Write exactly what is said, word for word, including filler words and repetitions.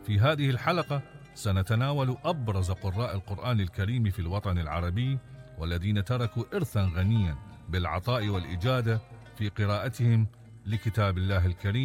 في هذه الحلقة سنتناول أبرز قراء القرآن الكريم في الوطن العربي، والذين تركوا إرثا غنيا بالعطاء والإجادة في قراءتهم لكتاب الله الكريم.